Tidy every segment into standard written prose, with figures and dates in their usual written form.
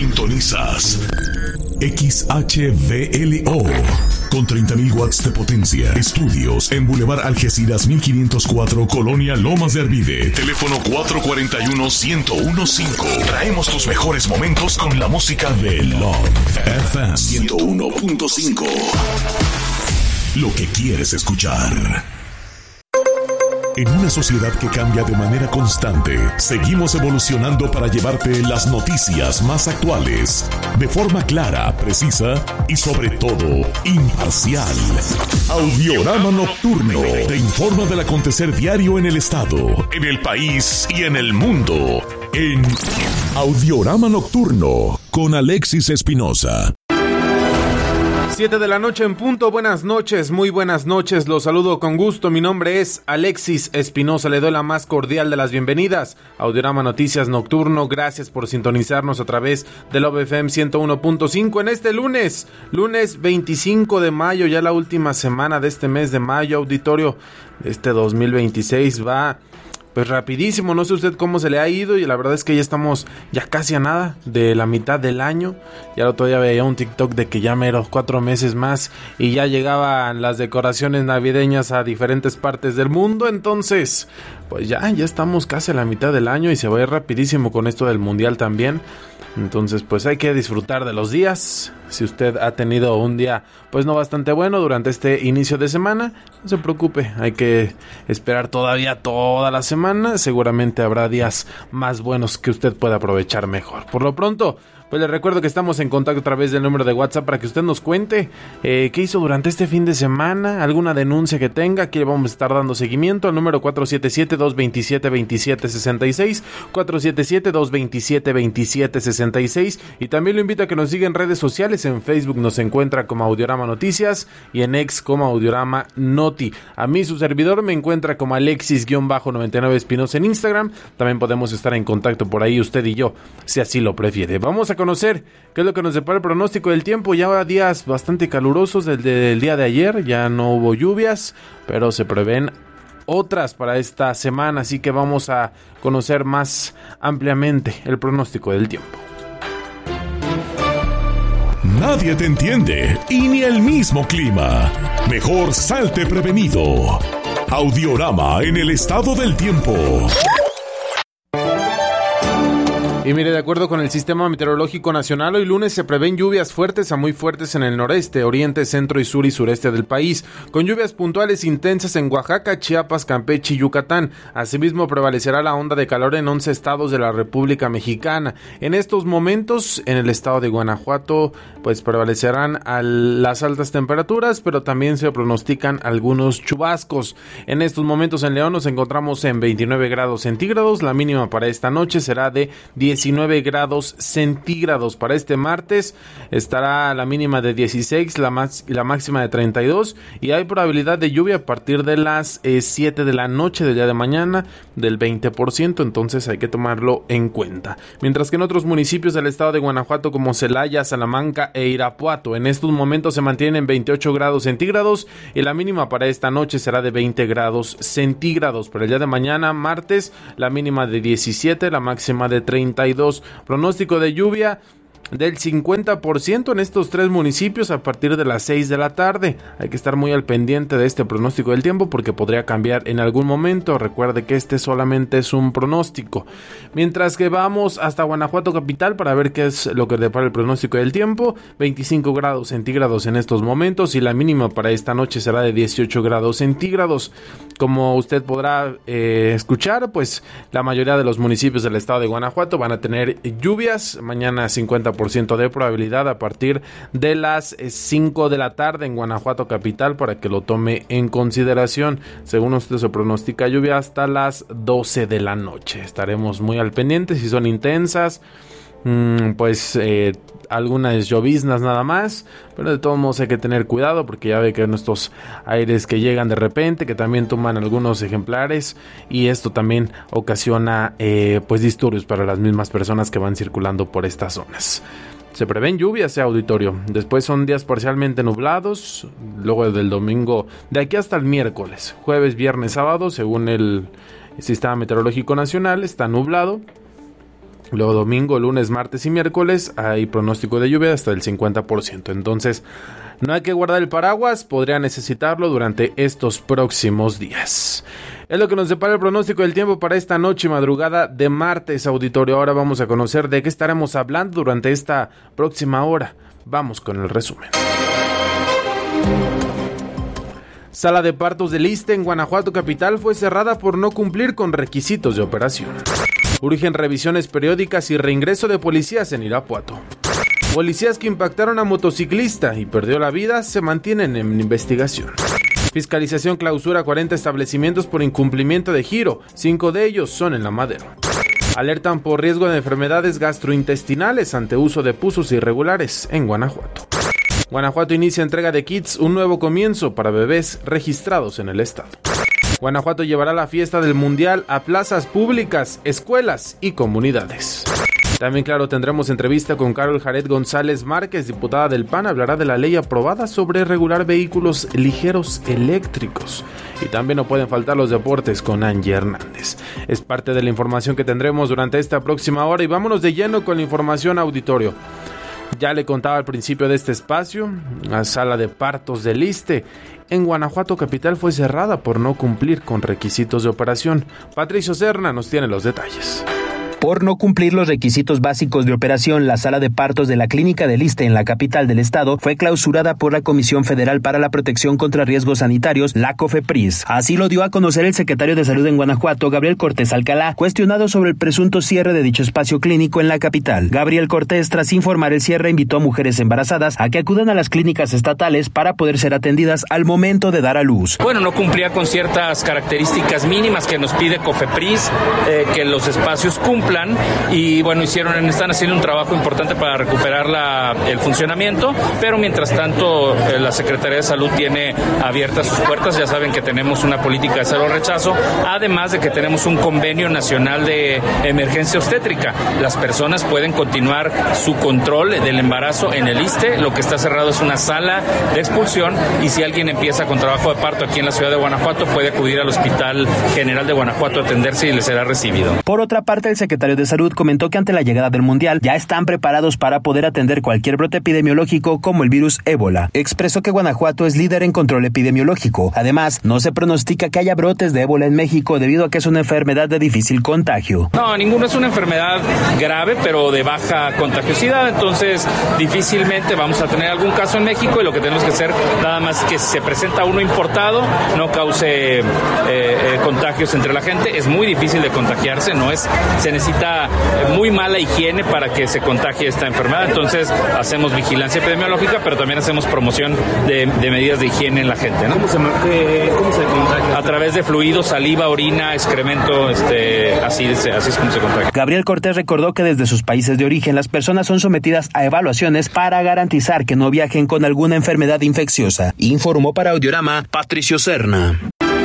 Sintonizas XHVLO con 30.000 watts de potencia. Estudios en Boulevard Algeciras 1504, Colonia Lomas de Arvide. Teléfono 441-1015. Traemos tus mejores momentos con la música de Love FM 101.5. Lo que quieres escuchar. En una sociedad que cambia de manera constante, seguimos evolucionando para llevarte las noticias más actuales, de forma clara, precisa y sobre todo, imparcial. Audiorama Nocturno te informa del acontecer diario en el estado, en el país y en el mundo. En Audiorama Nocturno, con Alexis Espinosa. 7 de la noche en punto. Buenas noches, muy buenas noches. Los saludo con gusto. Mi nombre es Alexis Espinosa. Le doy la más cordial de las bienvenidas a Audiorama Noticias Nocturno. Gracias por sintonizarnos a través de Love FM 101.5 en este lunes 25 de mayo, ya la última semana de este mes de mayo. Auditorio, este 2026 va pues rapidísimo. No sé usted cómo se le ha ido, y la verdad es que ya estamos ya casi a nada de la mitad del año. Ya el otro día veía un TikTok de que ya mero 4 meses más y ya llegaban las decoraciones navideñas a diferentes partes del mundo. Entonces pues ya estamos casi a la mitad del año y se va a ir rapidísimo con esto del mundial también. Entonces pues hay que disfrutar de los días. Si usted ha tenido un día pues no bastante bueno durante este inicio de semana, no se preocupe, hay que esperar todavía toda la semana. Seguramente habrá días más buenos que usted pueda aprovechar mejor. Por lo pronto, pues les recuerdo que estamos en contacto a través del número de WhatsApp para que usted nos cuente qué hizo durante este fin de semana, alguna denuncia que tenga. Aquí le vamos a estar dando seguimiento al número 477-227-2766, 477-227-2766, y también lo invito a que nos siga en redes sociales. En Facebook nos encuentra como Audiorama Noticias y en X como Audiorama Noti. A mí, su servidor, me encuentra como Alexis-99 Espinosa en Instagram. También podemos estar en contacto por ahí usted y yo, si así lo prefiere. Vamos a conocer qué es lo que nos depara el pronóstico del tiempo. Ya días bastante calurosos desde el día de ayer, ya no hubo lluvias, pero se prevén otras para esta semana, así que vamos a conocer más ampliamente el pronóstico del tiempo. Nadie te entiende y ni el mismo clima. Mejor salte prevenido. Audiorama en el estado del tiempo. Y mire, de acuerdo con el Sistema Meteorológico Nacional, hoy lunes se prevén lluvias fuertes a muy fuertes en el noreste, oriente, centro y sur y sureste del país, con lluvias puntuales intensas en Oaxaca, Chiapas, Campeche y Yucatán. Asimismo, prevalecerá la onda de calor en 11 estados de la República Mexicana. En estos momentos, en el estado de Guanajuato, pues prevalecerán las altas temperaturas, pero también se pronostican algunos chubascos. En estos momentos en León nos encontramos en 29 grados centígrados, la mínima para esta noche será de 19 grados centígrados. Para este martes estará la mínima de 16, la máxima de 32, y hay probabilidad de lluvia a partir de las 7 de la noche del día de mañana del 20%, entonces hay que tomarlo en cuenta. Mientras que en otros municipios del estado de Guanajuato como Celaya, Salamanca e Irapuato, en estos momentos se mantienen 28 grados centígrados y la mínima para esta noche será de 20 grados centígrados. Para el día de mañana, martes, la mínima de 17, la máxima de 32. Pronóstico de lluvia del 50% en estos 3 municipios a partir de las 6 de la tarde. Hay que estar muy al pendiente de este pronóstico del tiempo porque podría cambiar en algún momento. Recuerde que este solamente es un pronóstico. Mientras que vamos hasta Guanajuato capital para ver qué es lo que depara el pronóstico del tiempo. 25 grados centígrados en estos momentos y la mínima para esta noche será de 18 grados centígrados. Como usted podrá escuchar, pues la mayoría de los municipios del estado de Guanajuato van a tener lluvias. Mañana 50% de probabilidad a partir de las 5 de la tarde en Guanajuato capital, para que lo tome en consideración. Según usted, se pronostica lluvia hasta las 12 de la noche. Estaremos muy al pendiente. Si son intensas, pues algunas lloviznas nada más, pero de todos modos hay que tener cuidado porque ya ve que estos aires que llegan de repente, que también toman algunos ejemplares, y esto también ocasiona pues disturbios para las mismas personas que van circulando por estas zonas. Se prevén lluvias, auditorio. Después son días parcialmente nublados, luego del domingo, de aquí hasta el miércoles, jueves, viernes, sábado, según el Sistema Meteorológico Nacional, está nublado. Luego domingo, lunes, martes y miércoles hay pronóstico de lluvia hasta del 50%. Entonces no hay que guardar el paraguas, podría necesitarlo durante estos próximos días. Es lo que nos depara el pronóstico del tiempo para esta noche y madrugada de martes, auditorio. Ahora vamos a conocer de qué estaremos hablando durante esta próxima hora. Vamos con el resumen. Sala de partos del ISSSTE en Guanajuato capital fue cerrada por no cumplir con requisitos de operación. Urgen revisiones periódicas y reingreso de policías en Irapuato. Policías que impactaron a motociclista y perdió la vida se mantienen en investigación. Fiscalización clausura 40 establecimientos por incumplimiento de giro, 5 de ellos son en La Madero. Alertan por riesgo de enfermedades gastrointestinales ante uso de pozos irregulares en Guanajuato. Guanajuato inicia entrega de kits, un nuevo comienzo para bebés registrados en el estado. Guanajuato llevará la fiesta del Mundial a plazas públicas, escuelas y comunidades. También, claro, tendremos entrevista con Carol Jared González Márquez, diputada del PAN, hablará de la ley aprobada sobre regular vehículos ligeros eléctricos. Y también no pueden faltar los deportes con Angie Hernández. Es parte de la información que tendremos durante esta próxima hora y vámonos de lleno con la información, auditorio. Ya le contaba al principio de este espacio, la sala de partos del ISSSTE en Guanajuato capital fue cerrada por no cumplir con requisitos de operación. Patricio Serna nos tiene los detalles. Por no cumplir los requisitos básicos de operación, la sala de partos de la clínica del ISSSTE en la capital del estado fue clausurada por la Comisión Federal para la Protección contra Riesgos Sanitarios, la COFEPRIS. Así lo dio a conocer el secretario de Salud en Guanajuato, Gabriel Cortés Alcalá, cuestionado sobre el presunto cierre de dicho espacio clínico en la capital. Gabriel Cortés, tras informar el cierre, invitó a mujeres embarazadas a que acudan a las clínicas estatales para poder ser atendidas al momento de dar a luz. Bueno, no cumplía con ciertas características mínimas que nos pide COFEPRIS, que los espacios cumplan. Y bueno, están haciendo un trabajo importante para recuperar el funcionamiento, pero mientras tanto la Secretaría de Salud tiene abiertas sus puertas. Ya saben que tenemos una política de cero rechazo, además de que tenemos un convenio nacional de emergencia obstétrica. Las personas pueden continuar su control del embarazo en el ISSSTE. Lo que está cerrado es una sala de expulsión, y si alguien empieza con trabajo de parto aquí en la ciudad de Guanajuato, puede acudir al Hospital General de Guanajuato a atenderse y le será recibido. Por otra parte, el secretario de Salud comentó que ante la llegada del Mundial ya están preparados para poder atender cualquier brote epidemiológico como el virus ébola. Expresó que Guanajuato es líder en control epidemiológico. Además, no se pronostica que haya brotes de ébola en México debido a que es una enfermedad de difícil contagio. No, ninguno es una enfermedad grave, pero de baja contagiosidad, entonces difícilmente vamos a tener algún caso en México, y lo que tenemos que hacer nada más que si se presenta uno importado, no cause contagios entre la gente. Es muy difícil de contagiarse, se necesita muy mala higiene para que se contagie esta enfermedad. Entonces hacemos vigilancia epidemiológica, pero también hacemos promoción de medidas de higiene en la gente, ¿no? ¿Cómo se contagia? A través de fluidos, saliva, orina, excremento, así es como se contagia. Gabriel Cortés recordó que desde sus países de origen las personas son sometidas a evaluaciones para garantizar que no viajen con alguna enfermedad infecciosa. Informó para Audiorama Patricio Serna.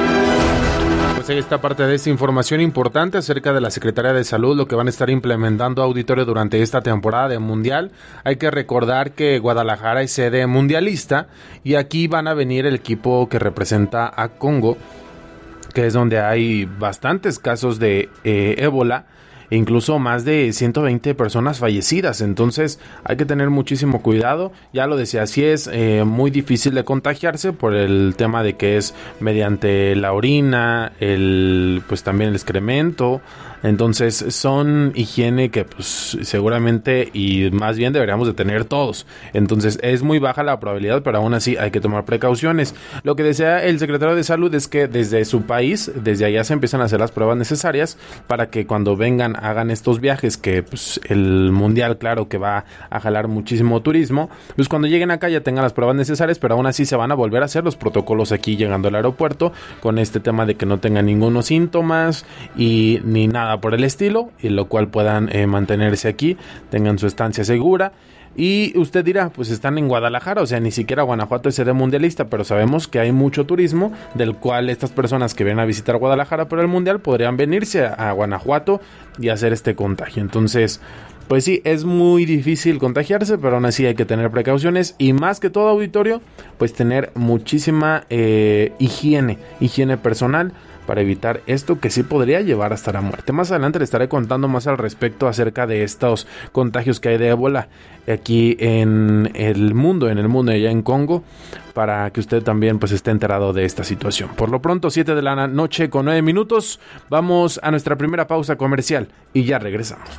Pues ahí está parte de esta información importante acerca de la Secretaría de Salud, lo que van a estar implementando, auditorio, durante esta temporada de Mundial. Hay que recordar que Guadalajara es sede mundialista y aquí van a venir el equipo que representa a Congo, que es donde hay bastantes casos de ébola. Incluso más de 120 personas fallecidas, entonces hay que tener muchísimo cuidado. Ya lo decía, sí es muy difícil de contagiarse por el tema de que es mediante la orina, pues también el excremento. Entonces son higiene que pues seguramente y más bien deberíamos de tener todos. Entonces es muy baja la probabilidad, pero aún así hay que tomar precauciones. Lo que decía el secretario de Salud es que desde su país, desde allá se empiezan a hacer las pruebas necesarias para que cuando vengan hagan estos viajes, que pues el Mundial claro que va a jalar muchísimo turismo, pues cuando lleguen acá ya tengan las pruebas necesarias, pero aún así se van a volver a hacer los protocolos aquí llegando al aeropuerto con este tema de que no tengan ningunos síntomas y ni nada por el estilo, y lo cual puedan mantenerse aquí, tengan su estancia segura. Y usted dirá, pues están en Guadalajara, o sea, ni siquiera Guanajuato es sede mundialista, pero sabemos que hay mucho turismo, del cual estas personas que vienen a visitar Guadalajara por el Mundial podrían venirse a Guanajuato y hacer este contagio. Entonces, pues sí, es muy difícil contagiarse, pero aún así hay que tener precauciones y más que todo, auditorio, pues tener muchísima higiene personal para evitar esto que sí podría llevar hasta la muerte. Más adelante les estaré contando más al respecto acerca de estos contagios que hay de ébola aquí en el mundo allá en Congo, para que usted también pues esté enterado de esta situación. Por lo pronto, 7 de la noche con 9 minutos, vamos a nuestra primera pausa comercial y ya regresamos.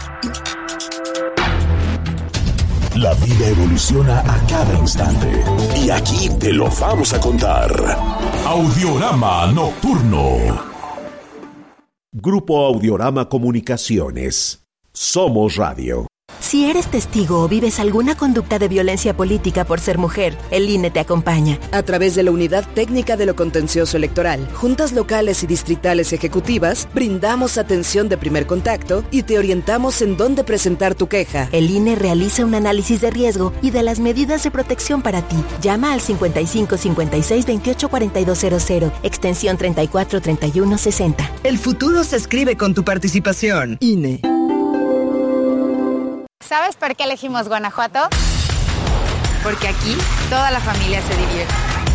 La vida evoluciona a cada instante y aquí te lo vamos a contar. Audiorama Nocturno. Grupo Audiorama Comunicaciones. Somos Radio. Si eres testigo o vives alguna conducta de violencia política por ser mujer, el INE te acompaña. A través de la Unidad Técnica de lo Contencioso Electoral, juntas locales y distritales ejecutivas, brindamos atención de primer contacto y te orientamos en dónde presentar tu queja. El INE realiza un análisis de riesgo y de las medidas de protección para ti. Llama al 55 56 28 4200, extensión 34 31 60. El futuro se escribe con tu participación. INE. ¿Sabes por qué elegimos Guanajuato? Porque aquí toda la familia se divierte.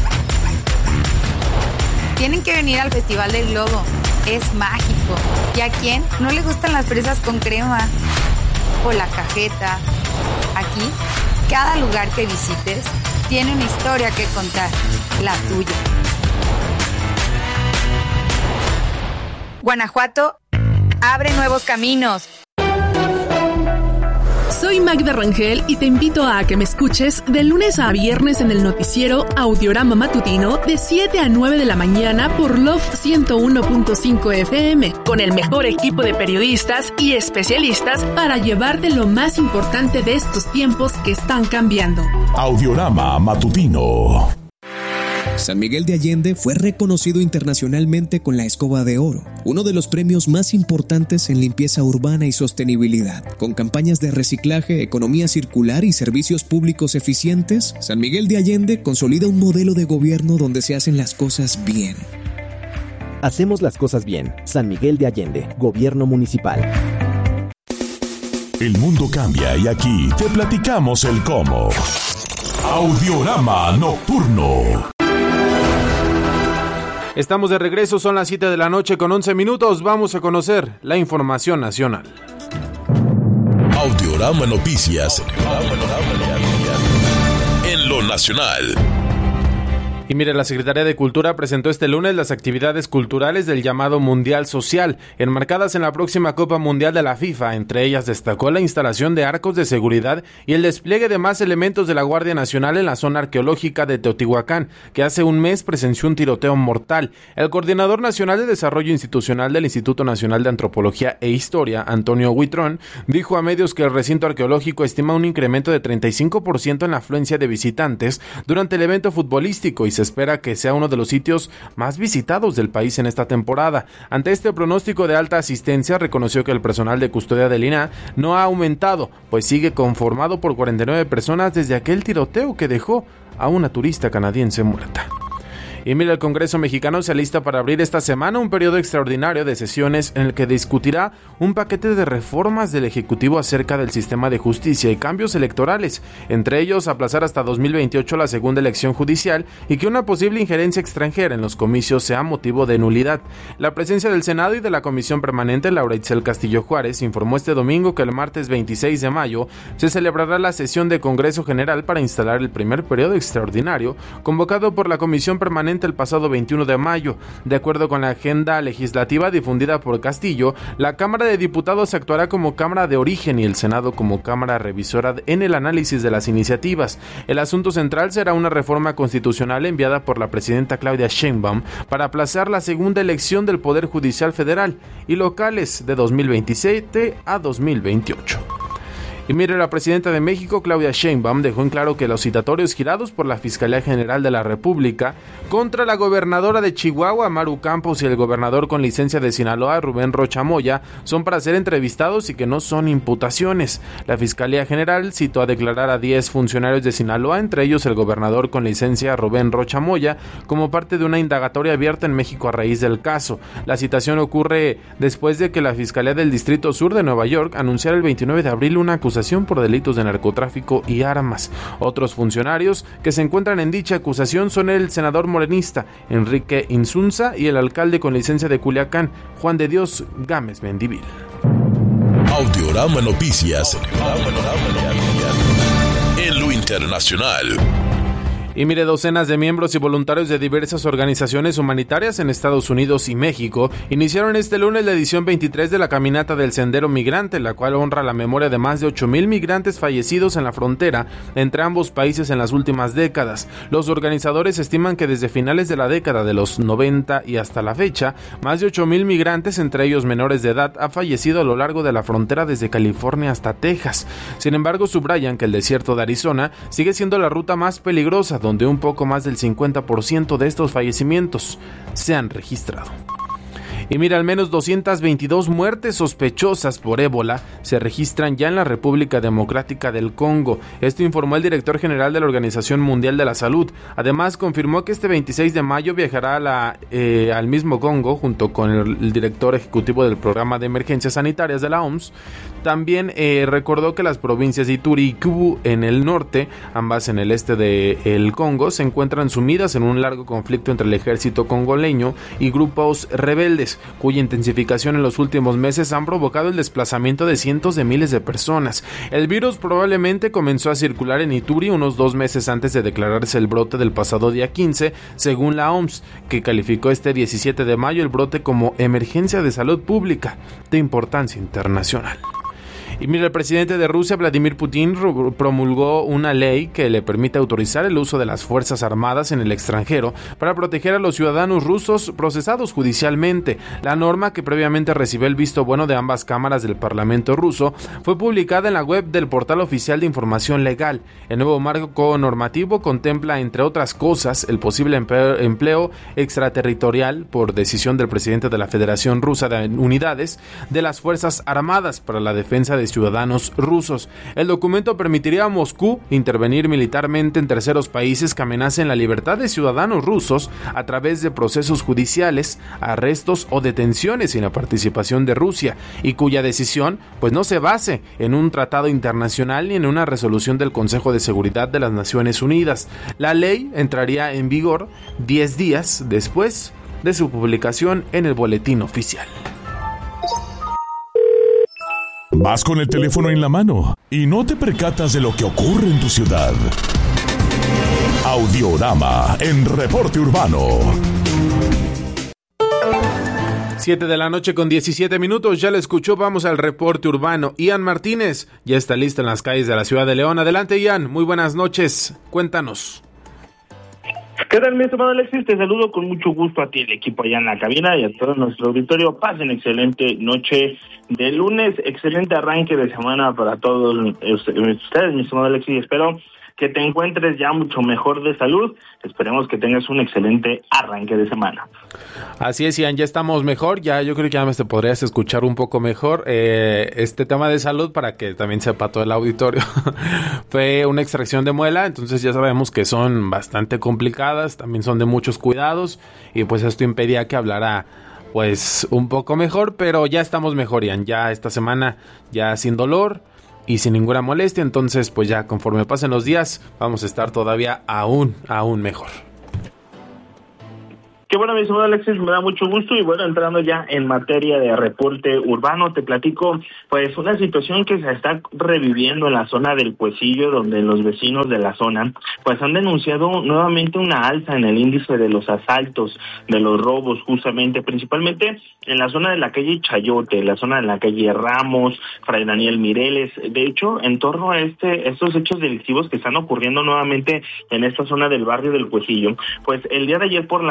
Tienen que venir al Festival del Globo. Es mágico. ¿Y a quién no le gustan las fresas con crema? O la cajeta. Aquí, cada lugar que visites tiene una historia que contar. La tuya. Guanajuato abre nuevos caminos. Soy Magda Rangel y te invito a que me escuches de lunes a viernes en el noticiero Audiorama Matutino de 7 a 9 de la mañana por Love 101.5 FM, con el mejor equipo de periodistas y especialistas para llevarte lo más importante de estos tiempos que están cambiando. Audiorama Matutino. San Miguel de Allende fue reconocido internacionalmente con la Escoba de Oro, uno de los premios más importantes en limpieza urbana y sostenibilidad. Con campañas de reciclaje, economía circular y servicios públicos eficientes, San Miguel de Allende consolida un modelo de gobierno donde se hacen las cosas bien. Hacemos las cosas bien. San Miguel de Allende, Gobierno Municipal. El mundo cambia y aquí te platicamos el cómo. Audiorama Nocturno. Estamos de regreso, son las 7 de la noche con 11 minutos. Vamos a conocer la información nacional. Audiorama Noticias. En lo nacional. Y mire, la Secretaría de Cultura presentó este lunes las actividades culturales del llamado Mundial Social, enmarcadas en la próxima Copa Mundial de la FIFA. Entre ellas destacó la instalación de arcos de seguridad y el despliegue de más elementos de la Guardia Nacional en la zona arqueológica de Teotihuacán, que hace un mes presenció un tiroteo mortal. El coordinador nacional de Desarrollo Institucional del Instituto Nacional de Antropología e Historia, Antonio Huitrón, dijo a medios que el recinto arqueológico estima un incremento de 35% en la afluencia de visitantes durante el evento futbolístico y se espera que sea uno de los sitios más visitados del país en esta temporada. Ante este pronóstico de alta asistencia, reconoció que el personal de custodia del INAH no ha aumentado, pues sigue conformado por 49 personas desde aquel tiroteo que dejó a una turista canadiense muerta. Y mira, el Congreso mexicano se alista para abrir esta semana un periodo extraordinario de sesiones en el que discutirá un paquete de reformas del Ejecutivo acerca del sistema de justicia y cambios electorales, entre ellos aplazar hasta 2028 la segunda elección judicial y que una posible injerencia extranjera en los comicios sea motivo de nulidad. La presencia del Senado y de la Comisión Permanente, Laura Itzel Castillo Juárez, informó este domingo que el martes 26 de mayo se celebrará la sesión de Congreso General para instalar el primer periodo extraordinario convocado por la Comisión Permanente el pasado 21 de mayo. De acuerdo con la agenda legislativa difundida por Castillo, la Cámara de Diputados actuará como Cámara de Origen y el Senado como Cámara Revisora en el análisis de las iniciativas. El asunto central será una reforma constitucional enviada por la presidenta Claudia Sheinbaum para aplazar la segunda elección del Poder Judicial Federal y locales de 2027 a 2028. Y mire, la presidenta de México, Claudia Sheinbaum, dejó en claro que los citatorios girados por la Fiscalía General de la República contra la gobernadora de Chihuahua, Maru Campos, y el gobernador con licencia de Sinaloa, Rubén Rocha Moya, son para ser entrevistados y que no son imputaciones. La Fiscalía General citó a declarar a 10 funcionarios de Sinaloa, entre ellos el gobernador con licencia Rubén Rocha Moya, como parte de una indagatoria abierta en México a raíz del caso. La citación ocurre después de que la Fiscalía del Distrito Sur de Nueva York anunciara el 29 de abril una acusación por delitos de narcotráfico y armas. Otros funcionarios que se encuentran en dicha acusación son el senador morenista Enrique Insunza y el alcalde con licencia de Culiacán, Juan de Dios Gámez Mendívil. Audiorama Noticias. En lo internacional. Y mire, docenas de miembros y voluntarios de diversas organizaciones humanitarias en Estados Unidos y México iniciaron este lunes la edición 23 de la Caminata del Sendero Migrante, la cual honra la memoria de más de 8,000 migrantes fallecidos en la frontera entre ambos países en las últimas décadas. Los organizadores estiman que desde finales de la década de los 90 y hasta la fecha, más de 8,000 migrantes, entre ellos menores de edad, han fallecido a lo largo de la frontera desde California hasta Texas. Sin embargo, subrayan que el desierto de Arizona sigue siendo la ruta más peligrosa, donde un poco más del 50% de estos fallecimientos se han registrado. Y mira, al menos 222 muertes sospechosas por ébola se registran ya en la República Democrática del Congo. Esto informó el director general de la Organización Mundial de la Salud. Además, confirmó que este 26 de mayo viajará al mismo Congo junto con el director ejecutivo del Programa de Emergencias Sanitarias de la OMS. También recordó que las provincias de Ituri y Kivu en el norte, ambas en el este del Congo, se encuentran sumidas en un largo conflicto entre el ejército congoleño y grupos rebeldes, cuya intensificación en los últimos meses han provocado el desplazamiento de cientos de miles de personas. El virus probablemente comenzó a circular en Ituri unos 2 meses antes de declararse el brote del pasado día 15, según la OMS, que calificó este 17 de mayo el brote como emergencia de salud pública de importancia internacional. Y mira, el presidente de Rusia, Vladimir Putin, promulgó una ley que le permite autorizar el uso de las Fuerzas Armadas en el extranjero para proteger a los ciudadanos rusos procesados judicialmente. La norma, que previamente recibió el visto bueno de ambas cámaras del Parlamento ruso, fue publicada en la web del Portal Oficial de Información Legal. El nuevo marco normativo contempla, entre otras cosas, el posible empleo extraterritorial por decisión del presidente de la Federación Rusa de Unidades de las Fuerzas Armadas para la defensa de ciudadanos rusos. El documento permitiría a Moscú intervenir militarmente en terceros países que amenacen la libertad de ciudadanos rusos a través de procesos judiciales, arrestos o detenciones sin la participación de Rusia, y cuya decisión pues no se base en un tratado internacional ni en una resolución del Consejo de Seguridad de las Naciones Unidas. La ley entraría en vigor 10 días después de su publicación en el Boletín Oficial. Vas con el teléfono en la mano y no te percatas de lo que ocurre en tu ciudad. Audiorama en Reporte Urbano. 7 de la noche con 17 minutos, ya lo escuchó, vamos al reporte urbano. Ian Martínez ya está listo en las calles de la ciudad de León. Adelante, Ian, muy buenas noches, cuéntanos. ¿Qué tal, mi estimado Alexis? Te saludo con mucho gusto a ti, el equipo allá en la cabina y a todo nuestro auditorio. Pasen excelente noche de lunes, excelente arranque de semana para todos ustedes, mi estimado Alexis. Espero que te encuentres ya mucho mejor de salud. Esperemos que tengas un excelente arranque de semana. Así es, Ian, ya estamos mejor, ya yo creo que ya me podrías escuchar un poco mejor. Este tema de salud, para que también sepa todo el auditorio, fue una extracción de muela, entonces ya sabemos que son bastante complicadas, también son de muchos cuidados, y pues esto impedía que hablara pues un poco mejor, pero ya estamos mejor, Ian, ya esta semana ya sin dolor y sin ninguna molestia, entonces pues ya conforme pasen los días vamos a estar todavía aún mejor. Qué bueno, mi estimado Alexis, me da mucho gusto. Y bueno, entrando ya en materia de reporte urbano, te platico pues una situación que se está reviviendo en la zona del Cuecillo, donde los vecinos de la zona pues han denunciado nuevamente una alza en el índice de los asaltos, de los robos, justamente, principalmente en la zona de la calle Chayote, la zona de la calle Ramos, Fray Daniel Mireles. De hecho, en torno a estos hechos delictivos que están ocurriendo nuevamente en esta zona del barrio del Cuecillo, pues el día de ayer por la noche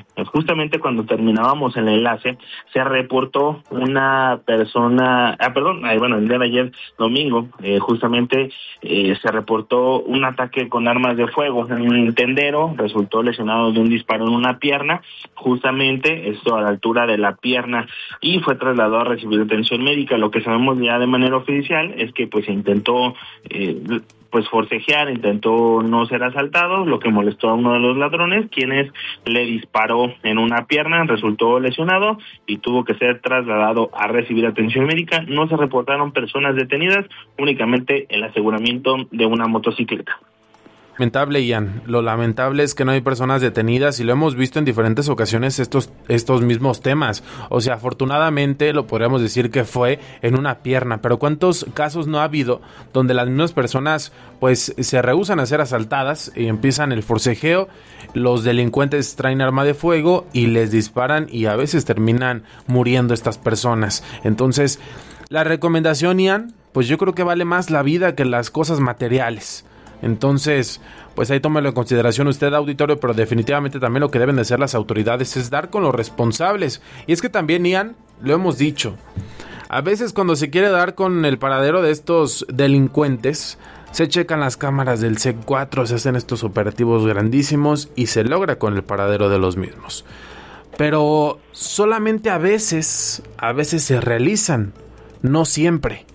justamente cuando terminábamos el enlace, se reportó una persona, el día de ayer, domingo, justamente se reportó un ataque con armas de fuego en un tendero, resultó lesionado de un disparo en una pierna, justamente esto a la altura de la pierna, y fue trasladado a recibir atención médica. Lo que sabemos ya de manera oficial es que pues se intentó forcejear, intentó no ser asaltado, lo que molestó a uno de los ladrones, quienes le disparó en una pierna, resultó lesionado y tuvo que ser trasladado a recibir atención médica. No se reportaron personas detenidas, únicamente el aseguramiento de una motocicleta. Lamentable, Ian. Lo lamentable es que no hay personas detenidas y lo hemos visto en diferentes ocasiones estos mismos temas. O sea, afortunadamente lo podríamos decir que fue en una pierna, pero ¿cuántos casos no ha habido donde las mismas personas pues se rehúsan a ser asaltadas y empiezan el forcejeo, los delincuentes traen arma de fuego y les disparan y a veces terminan muriendo estas personas? Entonces, la recomendación, Ian, pues yo creo que vale más la vida que las cosas materiales. Entonces, pues ahí tómelo en consideración usted, auditorio, pero definitivamente también lo que deben de hacer las autoridades es dar con los responsables. Y es que también, Ian, lo hemos dicho, a veces cuando se quiere dar con el paradero de estos delincuentes, se checan las cámaras del C4, se hacen estos operativos grandísimos y se logra con el paradero de los mismos. Pero solamente a veces se realizan, no siempre.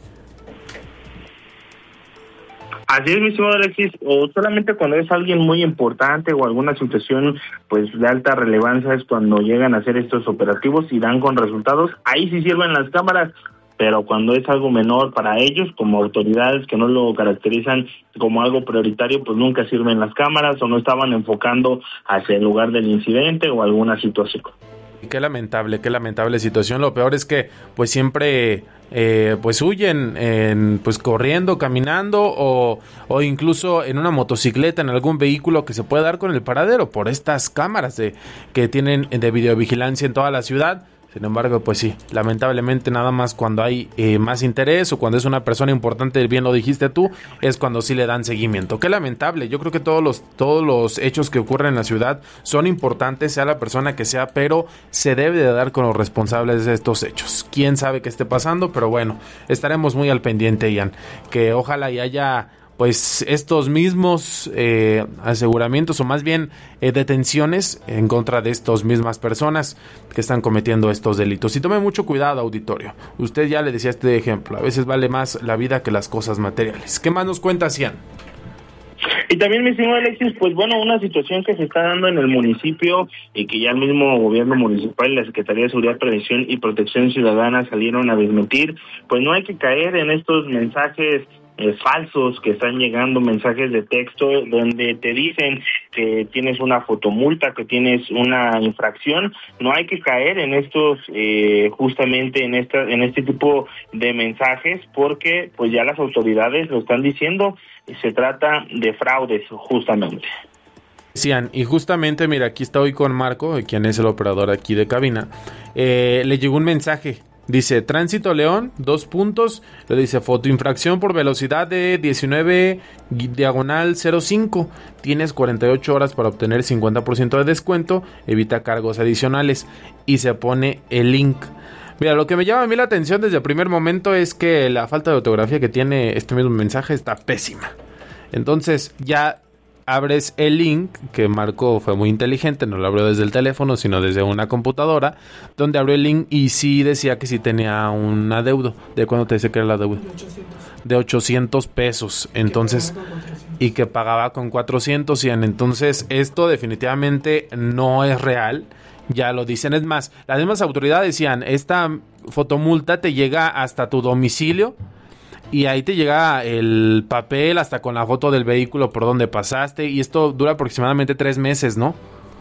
Así es, mi estimado Alexis, o solamente cuando es alguien muy importante o alguna situación pues de alta relevancia es cuando llegan a hacer estos operativos y dan con resultados, ahí sí sirven las cámaras, pero cuando es algo menor para ellos, como autoridades que no lo caracterizan como algo prioritario, pues nunca sirven las cámaras o no estaban enfocando hacia el lugar del incidente o alguna situación. Qué lamentable situación. Lo peor es que pues siempre pues huyen pues corriendo, caminando o incluso en una motocicleta, en algún vehículo que se puede dar con el paradero por estas cámaras que tienen de videovigilancia en toda la ciudad. Sin embargo, pues sí, lamentablemente nada más cuando hay más interés o cuando es una persona importante, bien lo dijiste tú, es cuando sí le dan seguimiento. Qué lamentable. Yo creo que todos los hechos que ocurren en la ciudad son importantes, sea la persona que sea, pero se debe de dar con los responsables de estos hechos. Quién sabe qué esté pasando, pero bueno, estaremos muy al pendiente, Ian, que ojalá y haya pues estos mismos aseguramientos o más bien detenciones en contra de estas mismas personas que están cometiendo estos delitos. Y tome mucho cuidado, auditorio. Usted ya le decía este ejemplo, a veces vale más la vida que las cosas materiales. ¿Qué más nos cuenta, Ian? Y también, mi señor Alexis, pues bueno, una situación que se está dando en el municipio y que ya el mismo gobierno municipal y la Secretaría de Seguridad, Prevención y Protección Ciudadana salieron a desmentir, pues no hay que caer en estos mensajes falsos que están llegando, mensajes de texto donde te dicen que tienes una fotomulta, que tienes una infracción. No hay que caer en estos justamente en este tipo de mensajes, porque pues ya las autoridades lo están diciendo, se trata de fraudes justamente. Cian, y justamente mira, aquí estoy con Marco, quien es el operador aquí de cabina. Le llegó un mensaje. Dice, Tránsito León, 2 puntos, le dice, fotoinfracción por velocidad de 19/05, tienes 48 horas para obtener 50% de descuento, evita cargos adicionales, y se pone el link. Mira, lo que me llama a mí la atención desde el primer momento es que la falta de ortografía que tiene este mismo mensaje está pésima. Entonces, ya abres el link, que Marco fue muy inteligente, no lo abrió desde el teléfono, sino desde una computadora, donde abrió el link y sí decía que sí tenía un adeudo. ¿De cuándo te dice que era el adeudo? De 800 pesos. Entonces, y que pagaba con 400, y entonces esto definitivamente no es real. Ya lo dicen, es más, las mismas autoridades decían, esta fotomulta te llega hasta tu domicilio, y ahí te llega el papel hasta con la foto del vehículo por donde pasaste, y esto dura aproximadamente 3 meses, ¿no?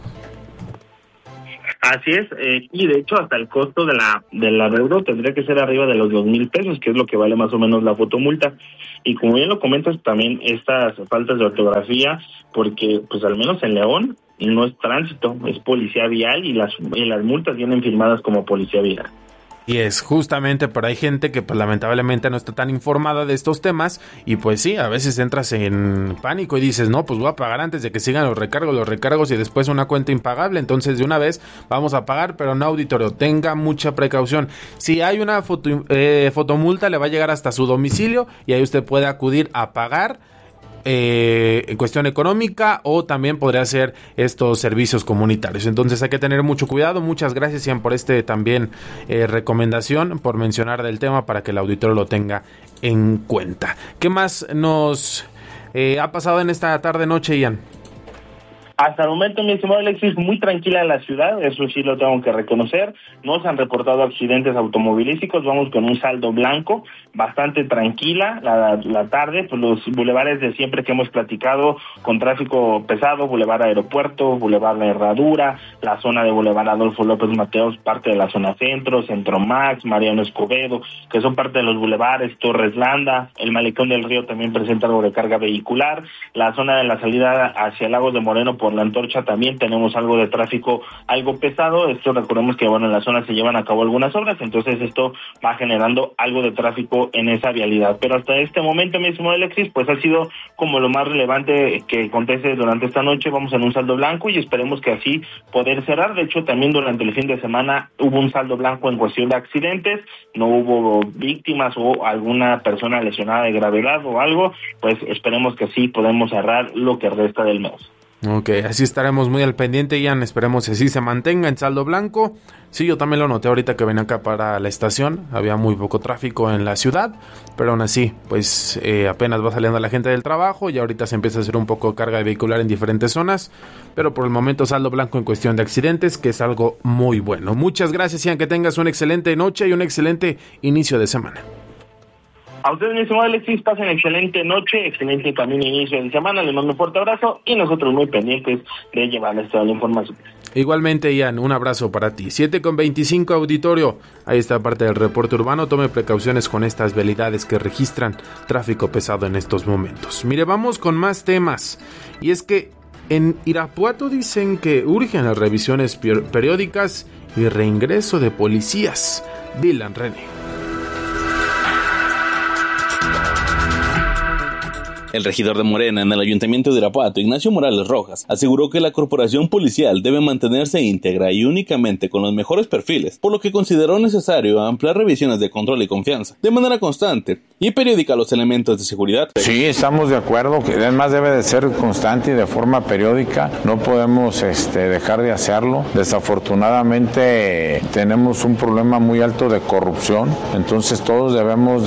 Así es, y de hecho hasta el costo de la adeudo tendría que ser arriba de los 2,000 pesos, que es lo que vale más o menos la fotomulta. Y como bien lo comentas, también estas faltas de ortografía, porque pues al menos en León no es tránsito, es policía vial, y las multas vienen firmadas como policía vial. Así es, justamente, pero hay gente que pues lamentablemente no está tan informada de estos temas y pues sí, a veces entras en pánico y dices, no, pues voy a pagar antes de que sigan los recargos y después una cuenta impagable, entonces de una vez vamos a pagar, pero no, auditorio, tenga mucha precaución. Si hay una fotomulta, le va a llegar hasta su domicilio y ahí usted puede acudir a pagar en cuestión económica o también podría hacer estos servicios comunitarios. Entonces hay que tener mucho cuidado. Muchas gracias, Ian, por también recomendación, por mencionar del tema para que el auditorio lo tenga en cuenta. ¿Qué más nos ha pasado en esta tarde-noche, Ian? Hasta el momento, mi estimado Alexis, muy tranquila en la ciudad, eso sí lo tengo que reconocer. No se han reportado accidentes automovilísticos, vamos con un saldo blanco, bastante tranquila la tarde. Pues los bulevares de siempre que hemos platicado, con tráfico pesado, Boulevard Aeropuerto, Boulevard La Herradura, la zona de Boulevard Adolfo López Mateos, parte de la zona centro, Centro Max, Mariano Escobedo, que son parte de los bulevares, Torres Landa, el Malecón del Río también presenta algo de carga vehicular, la zona de la salida hacia Lagos de Moreno por la Antorcha también tenemos algo de tráfico algo pesado. Esto recordemos que en la zona se llevan a cabo algunas obras, entonces esto va generando algo de tráfico en esa vialidad. Pero hasta este momento, mismo, Alexis, pues ha sido como lo más relevante que acontece durante esta noche. Vamos en un saldo blanco y esperemos que así poder cerrar. De hecho, también durante el fin de semana hubo un saldo blanco en cuestión de accidentes, no hubo víctimas o alguna persona lesionada de gravedad o algo, pues esperemos que así podemos cerrar lo que resta del mes. Ok, así estaremos muy al pendiente, Ian, esperemos que así se mantenga en saldo blanco. Sí, yo también lo noté ahorita que venía acá para la estación, había muy poco tráfico en la ciudad, pero aún así, pues apenas va saliendo la gente del trabajo y ahorita se empieza a hacer un poco de carga vehicular en diferentes zonas, pero por el momento saldo blanco en cuestión de accidentes, que es algo muy bueno. Muchas gracias, Ian, que tengas una excelente noche y un excelente inicio de semana. A ustedes, mi estimado Alexis, pasen excelente noche, excelente también inicio de semana, les mando un fuerte abrazo y nosotros muy pendientes de llevarles toda la información. Igualmente, Ian, un abrazo para ti. 7:25, auditorio. Ahí está parte del reporte urbano. Tome precauciones con estas vialidades que registran tráfico pesado en estos momentos. Mire, vamos con más temas. Y es que en Irapuato dicen que urgen las revisiones periódicas y reingreso de policías. Dylan René. El regidor de Morena en el Ayuntamiento de Irapuato, Ignacio Morales Rojas, aseguró que la corporación policial debe mantenerse íntegra y únicamente con los mejores perfiles, por lo que consideró necesario ampliar revisiones de control y confianza, de manera constante y periódica a los elementos de seguridad. Sí, estamos de acuerdo, que además debe de ser constante y de forma periódica, no podemos dejar de hacerlo. Desafortunadamente tenemos un problema muy alto de corrupción, entonces todos debemos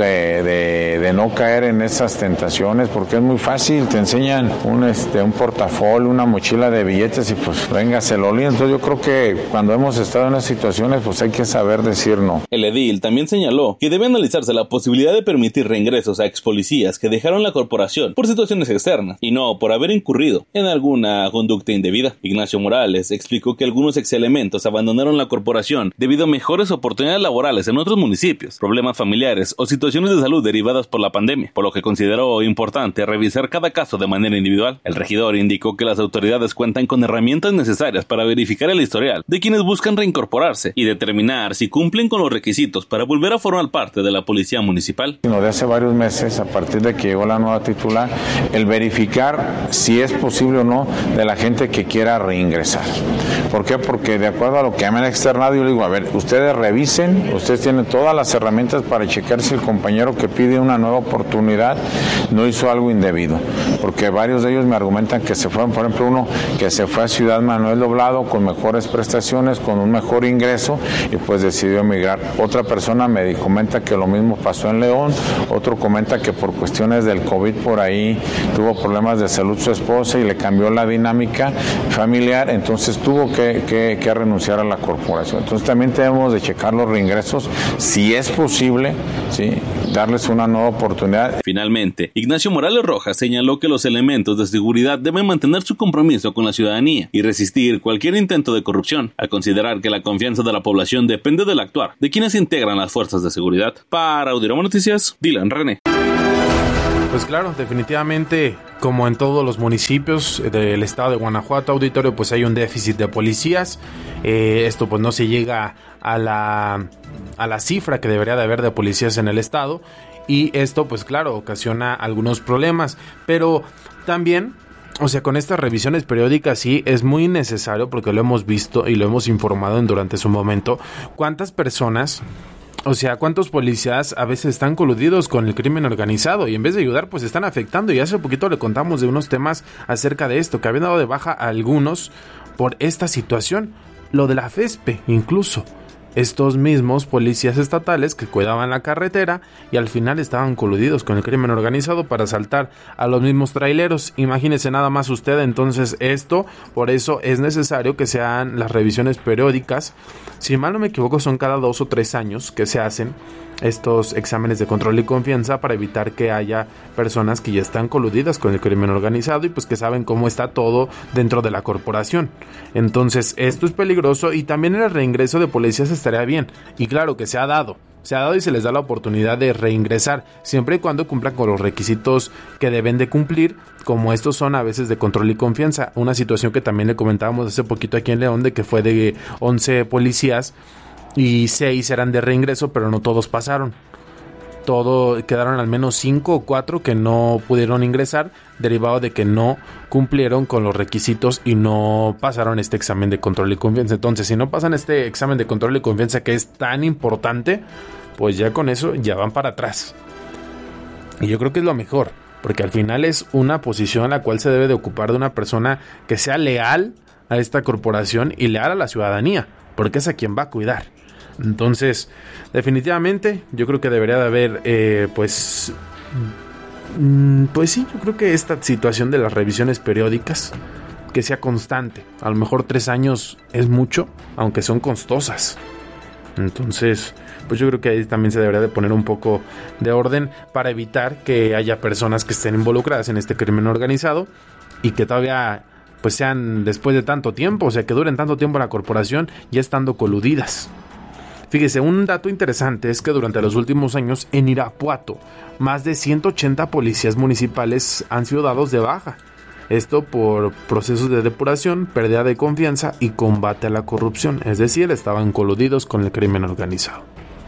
de no caer en esas tentaciones, porque es muy fácil, te enseñan un portafolio, una mochila de billetes y pues venga, se lo olvida. Entonces yo creo que cuando hemos estado en esas situaciones pues hay que saber decir no. El edil también señaló que debe analizarse la posibilidad de permitir reingresos a expolicías que dejaron la corporación por situaciones externas y no por haber incurrido en alguna conducta indebida. Ignacio Morales explicó que algunos exelementos abandonaron la corporación debido a mejores oportunidades laborales en otros municipios, problemas familiares o situaciones de salud derivadas por la pandemia, por lo que consideró importante revisar cada caso de manera individual. El regidor indicó que las autoridades cuentan con herramientas necesarias para verificar el historial de quienes buscan reincorporarse y determinar si cumplen con los requisitos para volver a formar parte de la policía municipal. De hace varios meses, a partir de que llegó la nueva titular, el verificar si es posible o no de la gente que quiera reingresar. ¿Por qué? Porque de acuerdo a lo que me han externado, yo le digo, a ver, ustedes revisen, ustedes tienen todas las herramientas para checar si el compañero que pide una nueva oportunidad no hizo algo indebido, porque varios de ellos me argumentan que se fueron, por ejemplo, uno que se fue a Ciudad Manuel Doblado con mejores prestaciones, con un mejor ingreso y pues decidió emigrar. Otra persona me comenta que lo mismo pasó en León, otro comenta que por cuestiones del COVID por ahí tuvo problemas de salud su esposa y le cambió la dinámica familiar, entonces tuvo que renunciar a la corporación. Entonces también tenemos de checar los reingresos, si es posible, ¿sí?, darles una nueva oportunidad. Finalmente, Ignacio Morales Rojas señaló que los elementos de seguridad deben mantener su compromiso con la ciudadanía y resistir cualquier intento de corrupción, al considerar que la confianza de la población depende del actuar de quienes integran las fuerzas de seguridad. Para Audiorama Noticias, Dylan René. Pues claro, definitivamente, como en todos los municipios del estado de Guanajuato, auditorio, pues hay un déficit de policías. Esto pues no se llega a la a la cifra que debería de haber de policías en el estado, y esto pues claro ocasiona algunos problemas, pero también, o sea, con estas revisiones periódicas sí es muy necesario, porque lo hemos visto y lo hemos informado durante su momento, cuántas personas, o sea, cuántos policías a veces están coludidos con el crimen organizado y en vez de ayudar pues están afectando. Y hace poquito le contamos de unos temas acerca de esto, que habían dado de baja a algunos por esta situación, lo de la FESPE incluso. Estos mismos policías estatales que cuidaban la carretera y al final estaban coludidos con el crimen organizado para asaltar a los mismos traileros. Imagínese nada más usted. Entonces por eso es necesario que sean las revisiones periódicas. Si mal no me equivoco, son cada 2 o 3 años que se hacen estos exámenes de control y confianza para evitar que haya personas que ya están coludidas con el crimen organizado y pues que saben cómo está todo dentro de la corporación. Entonces esto es peligroso, y también el reingreso de policías estaría bien, y claro que se ha dado y se les da la oportunidad de reingresar siempre y cuando cumplan con los requisitos que deben de cumplir, como estos son a veces de control y confianza. Una situación que también le comentábamos hace poquito aquí en León, de que fue de 11 policías y 6 eran de reingreso, pero no todos pasaron. Quedaron al menos 5 o 4 que no pudieron ingresar, derivado de que no cumplieron con los requisitos y no pasaron este examen de control y confianza. Entonces, si no pasan este examen de control y confianza, que es tan importante, pues ya con eso ya van para atrás. Y yo creo que es lo mejor, porque al final es una posición la cual se debe de ocupar de una persona que sea leal a esta corporación y leal a la ciudadanía, porque es a quien va a cuidar. Entonces, definitivamente, yo creo que debería de haber, pues sí, yo creo que esta situación de las revisiones periódicas, que sea constante. A lo mejor 3 años es mucho, aunque son costosas. Entonces, pues yo creo que ahí también se debería de poner un poco de orden para evitar que haya personas que estén involucradas en este crimen organizado y que todavía pues sean después de tanto tiempo, o sea, que duren tanto tiempo en la corporación ya estando coludidas. Fíjese, un dato interesante es que durante los últimos años en Irapuato, más de 180 policías municipales han sido dados de baja. Esto por procesos de depuración, pérdida de confianza y combate a la corrupción. Es decir, estaban coludidos con el crimen organizado.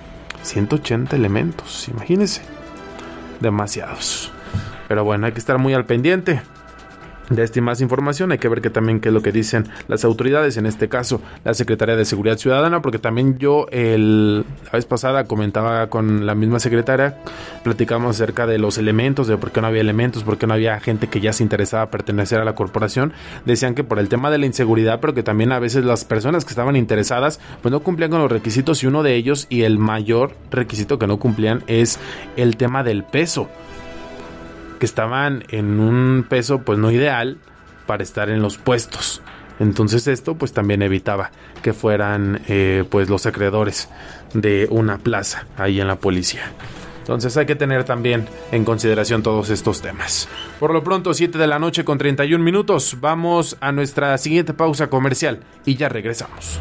180 elementos, imagínense. Demasiados. Pero bueno, hay que estar muy al pendiente de esta y más información. Hay que ver también qué es lo que dicen las autoridades, en este caso la Secretaría de Seguridad Ciudadana, porque también yo la vez pasada comentaba con la misma secretaria, platicamos acerca de los elementos, de por qué no había elementos, por qué no había gente que ya se interesaba a pertenecer a la corporación. Decían que por el tema de la inseguridad, pero que también a veces las personas que estaban interesadas pues no cumplían con los requisitos, y uno de ellos, y el mayor requisito que no cumplían, es el tema del peso, que estaban en un peso pues no ideal para estar en los puestos. Entonces esto pues también evitaba que fueran pues los acreedores de una plaza ahí en la policía. Entonces hay que tener también en consideración todos estos temas. Por lo pronto, 7:31 p.m. Vamos a nuestra siguiente pausa comercial y ya regresamos.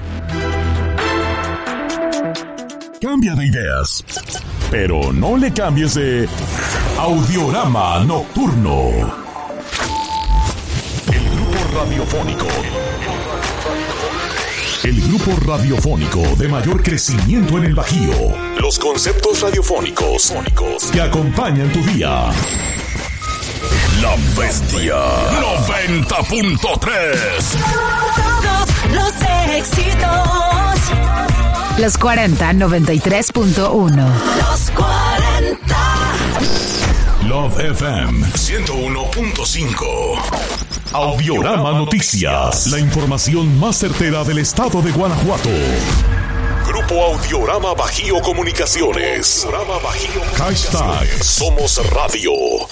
Cambia de ideas, pero no le cambies de Audiorama Nocturno. El grupo radiofónico de mayor crecimiento en el Bajío. Los conceptos radiofónicos que acompañan tu día. La Bestia 90.3. Todos los éxitos. Los 40 93.1. Los 40. Love FM 101.5. Audiorama Noticias. La información más certera del estado de Guanajuato. Grupo Audiorama Bajío Comunicaciones. Hashtag Somos Radio.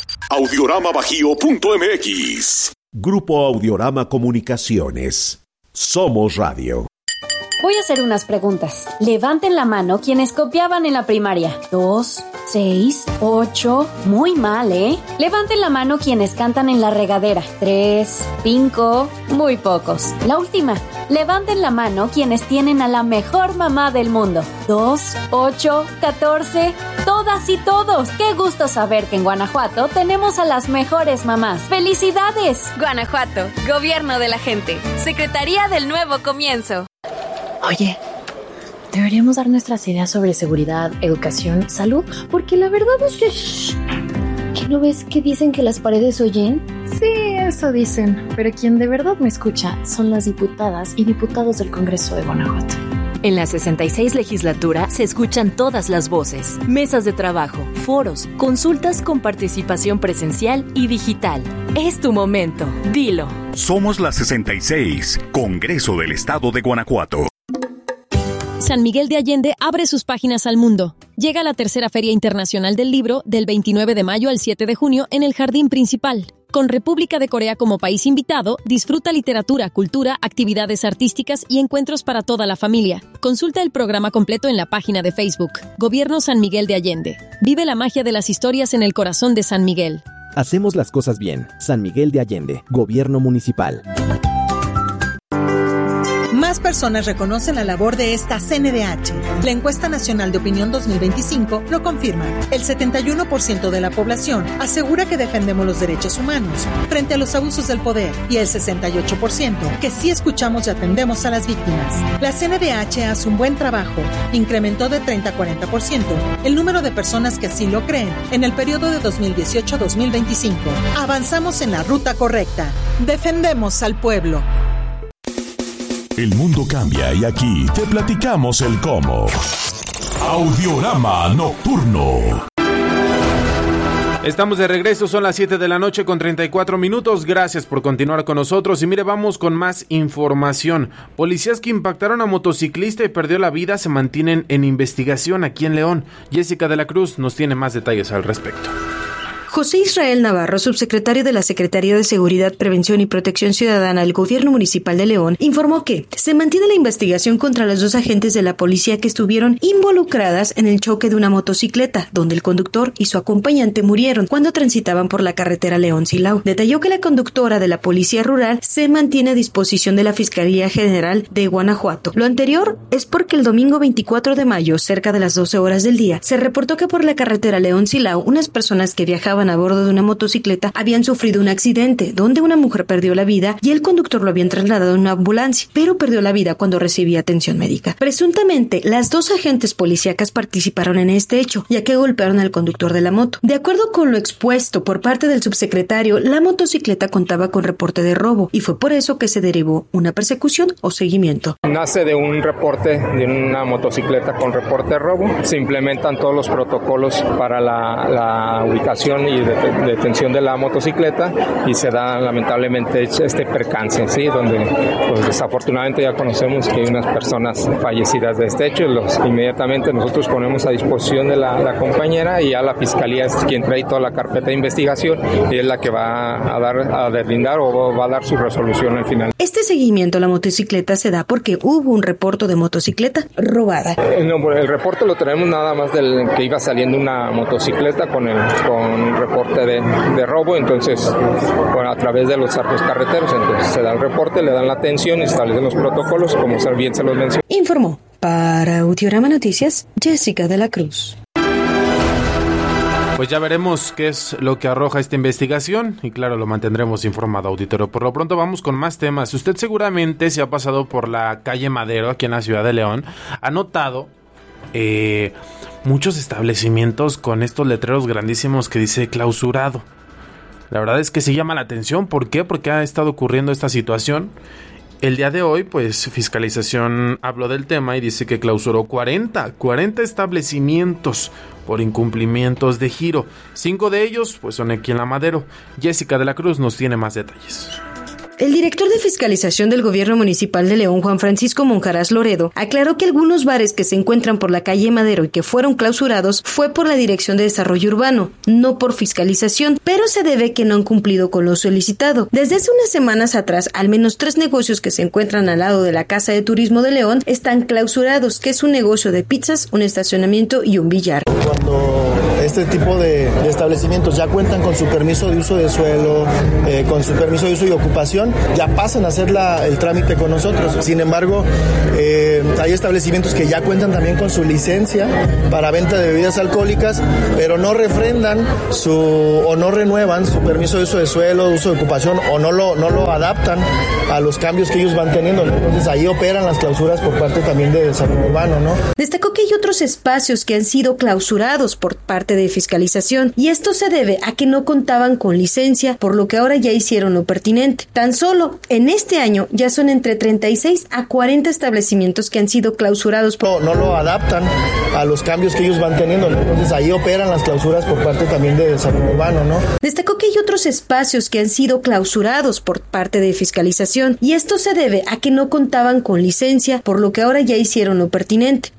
Audioramabajío.mx. Grupo Audiorama Comunicaciones. Somos Radio. Voy a hacer unas preguntas. Levanten la mano quienes copiaban en la primaria. 2, 6, 8. Muy mal, ¿eh? Levanten la mano quienes cantan en la regadera. 3, 5. Muy pocos. La última. Levanten la mano quienes tienen a la mejor mamá del mundo. 2, 8, 14. Todas y todos. Qué gusto saber que en Guanajuato tenemos a las mejores mamás. ¡Felicidades! Guanajuato, Gobierno de la Gente. Secretaría del Nuevo Comienzo. Oye, Deberíamos dar nuestras ideas sobre seguridad, educación, salud, porque la verdad es que... ¿Qué no ves que dicen que las paredes oyen? Sí, eso dicen, pero quien de verdad me escucha son las diputadas y diputados del Congreso de Guanajuato. En la 66 legislatura se escuchan todas las voces, mesas de trabajo, foros, consultas con participación presencial y digital. Es tu momento, dilo. Somos la 66, Congreso del Estado de Guanajuato. San Miguel de Allende abre sus páginas al mundo. Llega la tercera Feria Internacional del Libro del 29 de mayo al 7 de junio en el Jardín Principal. Con República de Corea como país invitado, disfruta literatura, cultura, actividades artísticas y encuentros para toda la familia. Consulta el programa completo en la página de Facebook. Gobierno San Miguel de Allende. Vive la magia de las historias en el corazón de San Miguel. Hacemos las cosas bien. San Miguel de Allende, Gobierno Municipal. Más personas reconocen la labor de esta CNDH. La Encuesta Nacional de Opinión 2025 lo confirma. El 71% de la población asegura que defendemos los derechos humanos frente a los abusos del poder y el 68% que sí escuchamos y atendemos a las víctimas. La CNDH hace un buen trabajo. Incrementó de 30 a 40% el número de personas que así lo creen en el periodo de 2018 a 2025. Avanzamos en la ruta correcta. Defendemos al pueblo. El mundo cambia y aquí te platicamos el cómo. Audiorama Nocturno. Estamos de regreso, son las 7 de la noche con 34 minutos. Gracias por continuar con nosotros. Y mire, vamos con más información. Policías que impactaron a motociclista y perdió la vida se mantienen en investigación aquí en León. Jessica de la Cruz nos tiene más detalles al respecto. José Israel Navarro, subsecretario de la Secretaría de Seguridad, Prevención y Protección Ciudadana del Gobierno Municipal de León, informó que se mantiene la investigación contra los 2 agentes de la policía que estuvieron involucradas en el choque de una motocicleta, donde el conductor y su acompañante murieron cuando transitaban por la carretera León-Silao. Detalló que la conductora de la Policía Rural se mantiene a disposición de la Fiscalía General de Guanajuato. Lo anterior es porque el domingo 24 de mayo, cerca de las 12 horas del día, se reportó que por la carretera León-Silao, unas personas que viajaban a bordo de una motocicleta habían sufrido un accidente donde una mujer perdió la vida y el conductor lo habían trasladado en una ambulancia, pero perdió la vida cuando recibía atención médica. Presuntamente, las 2 agentes policíacas participaron en este hecho, ya que golpearon al conductor de la moto. De acuerdo con lo expuesto por parte del subsecretario, la motocicleta contaba con reporte de robo y fue por eso que se derivó una persecución o seguimiento. Nace de un reporte de una motocicleta con reporte de robo. Se implementan todos los protocolos para la ubicación y detención de la motocicleta y se da lamentablemente este percance, ¿sí? Donde pues desafortunadamente ya conocemos que hay unas personas fallecidas de este hecho. Inmediatamente nosotros ponemos a disposición de la compañera y ya la fiscalía es quien trae toda la carpeta de investigación y es la que va a deslindar o va a dar su resolución al final. Este seguimiento a la motocicleta se da porque hubo un reporte de motocicleta robada. El reporte lo tenemos nada más del que iba saliendo una motocicleta con reporte de robo, entonces a través de los arcos carreteros, entonces se da el reporte, le dan la atención y establecen los protocolos, como bien se los mencionó. Informó para Audiorama Noticias, Jessica de la Cruz. Pues ya veremos qué es lo que arroja esta investigación y claro, lo mantendremos informado, auditorio. Por lo pronto vamos con más temas. Usted seguramente se ha pasado por la calle Madero aquí en la ciudad de León, ha notado muchos establecimientos con estos letreros grandísimos que dice clausurado. La verdad es que sí llama la atención. ¿Por qué? Porque ha estado ocurriendo esta situación. El día de hoy, pues, Fiscalización habló del tema y dice que clausuró 40 establecimientos por incumplimientos de giro. 5 de ellos, pues, son aquí en la Madero. Jessica de la Cruz nos tiene más detalles. El director de fiscalización del Gobierno Municipal de León, Juan Francisco Monjaraz Loredo, aclaró que algunos bares que se encuentran por la calle Madero y que fueron clausurados fue por la Dirección de Desarrollo Urbano, no por fiscalización, pero se debe que no han cumplido con lo solicitado. Desde hace unas semanas atrás, al menos 3 negocios que se encuentran al lado de la Casa de Turismo de León están clausurados, que es un negocio de pizzas, un estacionamiento y un billar. Cuando este tipo de establecimientos ya cuentan con su permiso de uso de suelo, con su permiso de uso y ocupación, fiscalización, ya pasan a hacer el trámite con nosotros. Sin embargo, hay establecimientos que ya cuentan también con su licencia para venta de bebidas alcohólicas, pero no refrendan o no renuevan su permiso de uso de suelo, uso de ocupación, o no lo adaptan a los cambios que ellos van teniendo. Entonces ahí operan las clausuras por parte también de desarrollo urbano, ¿no? Destacó que hay otros espacios que han sido clausurados por parte de fiscalización, y esto se debe a que no contaban con licencia, por lo que ahora ya hicieron lo pertinente. Tan solo en este año ya son entre 36 a 40 establecimientos que han sido clausurados. No lo adaptan a los cambios que ellos van teniendo. Entonces ahí operan las clausuras por parte también de desarrollo urbano, ¿no? Destacó que hay otros espacios que han sido clausurados por parte de fiscalización, y esto se debe a que no contaban con licencia, por lo que ahora ya hicieron lo pertinente.